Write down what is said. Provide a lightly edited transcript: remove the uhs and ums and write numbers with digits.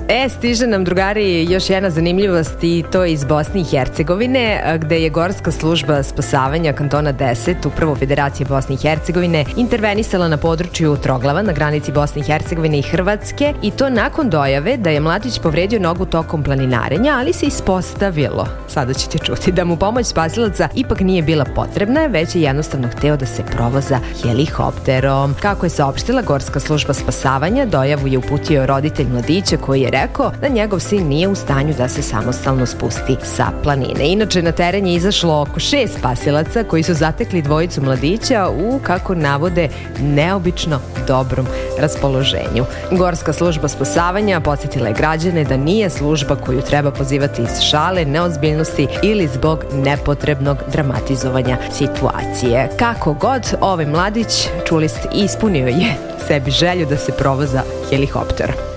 Stiže nam, drugari, još jedna zanimljivost i to iz Bosne i Hercegovine, gde je Gorska služba spasavanja kantona 10, upravo Federacije Bosne i Hercegovine, intervenisala na području Troglava na granici Bosne i Hercegovine i Hrvatske, i to nakon dojave da je mladić povredio nogu tokom planinarenja, ali se ispostavilo, sada ćete čuti, da mu pomoć spasilaca ipak nije bila potrebna, već je jednostavno hteo da se provoza helikopterom. Kako je saopštila Gorska služba spasavanja, dojavu je uputio roditelj mladića koji je rekao da njegov sin nije u stanju da se samostalno spusti sa planine. Inače, na teren je izašlo oko 6 spasilaca koji su zatekli dvojicu mladića u, kako navode, neobično dobrom raspoloženju. Gorska služba spasavanja podsjetila je građane da nije služba koju treba pozivati iz šale, neozbiljnosti ili zbog nepotrebnog dramatizovanja situacije. Kako god, ovaj mladić, čuli ste, ispunio je sebi želju da se provoza helikopter.